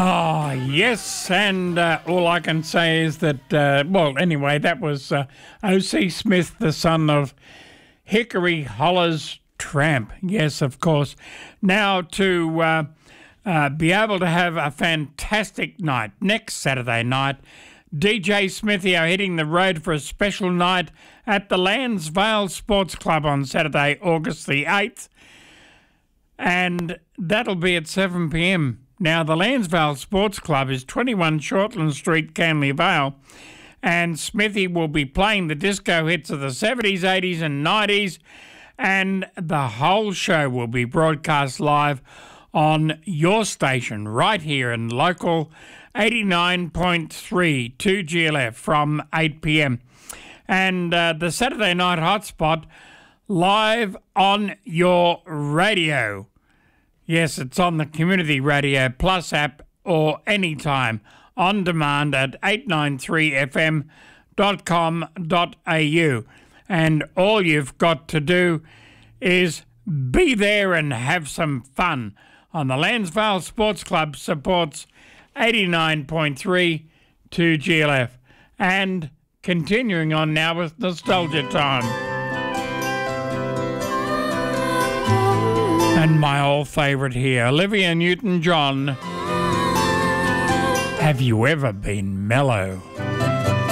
Oh, yes, and all I can say is that, that was O.C. Smith, the son of Hickory Holler's Tramp. Yes, of course. Now to be able to have a fantastic night next Saturday night, DJ Smithy are hitting the road for a special night at the Landsvale Sports Club on Saturday, August the 8th, and that'll be at 7 p.m. Now, the Landsvale Sports Club is 21 Shortland Street, Canley Vale, and Smithy will be playing the disco hits of the 70s, 80s and 90s, and the whole show will be broadcast live on your station right here in local 89.3 2GLF from 8 p.m. And the Saturday Night Hotspot live on your radio. Yes, it's on the Community Radio Plus app or anytime on demand at 893fm.com.au. And all you've got to do is be there and have some fun on the Landsvale Sports Club supports 89.3 2GLF. And continuing on now with Nostalgia Time. And my old favourite here, Olivia Newton-John. Have you ever been mellow?